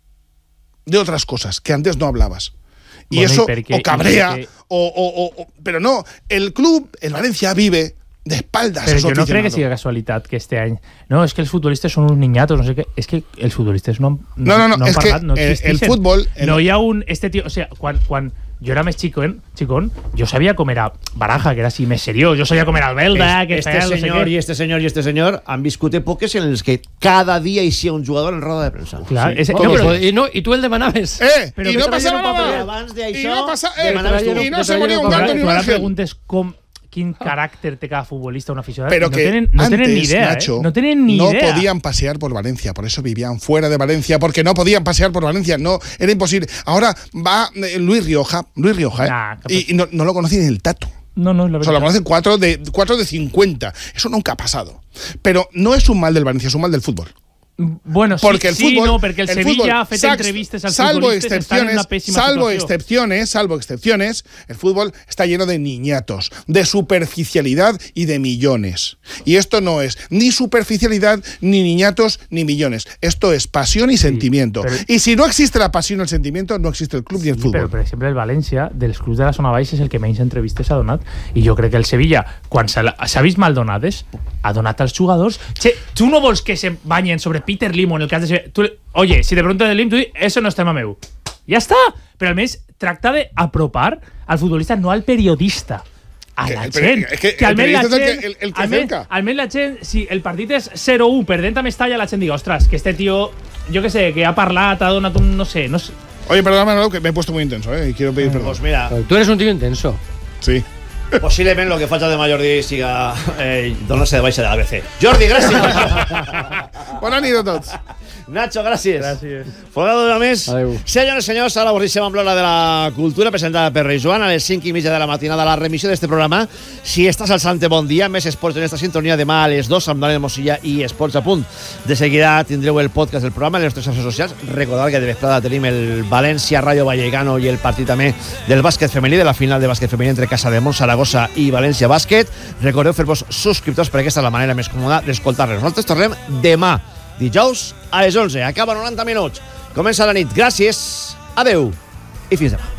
de otras cosas, que antes no hablabas. Y Bueno, eso y perquè- o cabrea, i perquè- o, o, o, o- pero no, el club, el Valencia vive de espaldas Però a su jo no crec que aficionado. sigui casualitat que este any... No, és que els futbolistes són uns niñatos, no sé què. És que els futbolistes no han, No, no, no, han és que parlat, no el- el existeixen. futbol- el- No hi ha un... Este tio, o sea, quan, quan jo era més xicón, xicón, jo sabia com era Baraja, que era així més seriós, jo sabia com era el Belda, que este feia el no sé senyor què. i este senyor i este senyor han viscut èpoques en les que cada dia hi sia un jugador en roda de premsa. Clar, és, Oh, no, però, i, no, I tu el demanaves. Eh, Pero y que no trajeron pasaba papel. nada. Abans Y d'això, no, pasa, eh, demanaves tu. y no que se moría un trajeron gato tu ni un ara ángel. preguntes com, quin caràcter té cada futbolista o un aficionat. Pero no que tenen, no antes, tenen ni idea, Nacho, eh? No tenen ni no idea. podían pasear por Valencia, por eso vivían fuera de Valencia, porque no podían pasear por Valencia, no, era imposible. Ahora va eh, Luis Rioja, Luis Rioja, ¿eh? Nah, y, y no, no lo conocí ni el Tato. No, no, la verdad. Solomon hace cuatro de, cuatro de cincuenta. Eso nunca ha pasado. Pero no es un mal del Valencia, es un mal del fútbol. Bueno, porque sí, el fútbol, sí, no, perquè el, el Sevilla ha fet sac, entrevistes als salvo futbolistes, estan en una pèssima salvo situació. excepciones, salvo excepciones, el fútbol está lleno de niñatos, de superficialidad y de millones. Y esto no es ni superficialidad, ni niñatos, ni millones. Esto es pasión y sí, sentimiento. Pero, y si no existe la pasión y el sentimiento, no existe el club sí, ni el fútbol. Però, per exemple, el València, dels clubs de la zona baixa, és el que menys entrevistes ha donat. I jo crec que el Sevilla, quan s'ha vist mal donades, ha donat als jugadors... Che, tu no vols que se banyen sobre Peter Lim en el cas de Sevilla? Tu, oye, si te pregunto de Lim, tu dius, eso no és tema meu. Ja està. Però almenys tracta d'apropar al futbolista, no al periodista. A la que, gent. Es que, que el almenys la gent, el, el, el que almenys, almenys la gent, si el partit és zero u perdent a Mestalla, la gent diga, ostres, que este tío, jo que sé, que ha parlat, ha donat un, no sé, no sé. Oye, perdóname, Manolo, que me he puesto muy intenso, ¿eh? Y quiero pedir perdón. Pues mira, tú eres un tío intenso. Sí. Posiblement el que falta de Jordi siga eh, donar-se de baixa de l'A B C. Jordi, gràcies. Bona nit a tots. Nacho, gràcies. Gràcies. Folgado de més. Adéu. Senyores i senyors, ara us deixem amb l'hora de la cultura presentada per Rei Joan a les cinc i mitja de la matinada, la remissió d'este programa. Si estàs al Sante, bon dia. Més esports en esta sintonia demà a les dos amb Daniel Mosilla i Esports a punt. De seguida tindreu el podcast del programa en les nostres xarxes socials. Recordar que de vesprada tenim el València Rayo Vallecano i el partit també del bàsquet femení, de la final de bàsquet femení entre Casademont, Saragossa i València Bàsquet. Recordeu fer-vos subscriptors perquè aquesta és la manera més còmoda d'escoltar-les. Nosaltres tornem demà, dijous a les onze. Acaba noranta minuts. Comença la nit. Gràcies, adeu i fins demà.